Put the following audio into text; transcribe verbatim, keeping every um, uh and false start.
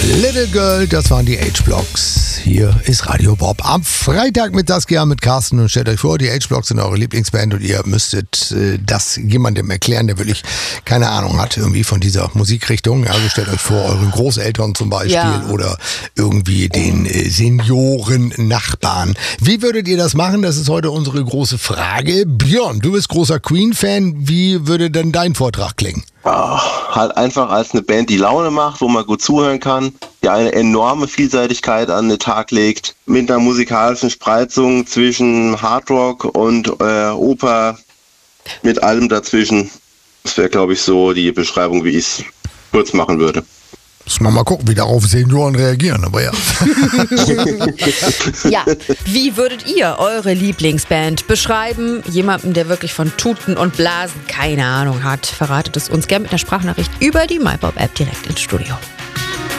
Little Girl, das waren die H-Blocks. Hier ist Radio Bob am Freitag mit Saskia, mit Carsten, und stellt euch vor, die H-Blocks sind eure Lieblingsband und ihr müsstet äh, das jemandem erklären, der wirklich keine Ahnung hat irgendwie von dieser Musikrichtung. Also stellt euch vor, euren Großeltern zum Beispiel ja. oder irgendwie den äh, Senioren-Nachbarn. Wie würdet ihr das machen? Das ist heute unsere große Frage. Björn, du bist großer Queen-Fan. Wie würde denn dein Vortrag klingen? Oh, halt einfach als eine Band, die Laune macht, wo man gut zuhören kann, die eine enorme Vielseitigkeit an den Tag legt, mit einer musikalischen Spreizung zwischen Hardrock und äh, Oper, mit allem dazwischen. Das wäre, glaube ich, so die Beschreibung, wie ich es kurz machen würde. Muss man mal gucken, wie darauf Senioren reagieren, aber ja. Ja, wie würdet ihr eure Lieblingsband beschreiben? Jemanden, der wirklich von Tuten und Blasen keine Ahnung hat, verratet es uns gerne mit einer Sprachnachricht über die MyPop-App direkt ins Studio.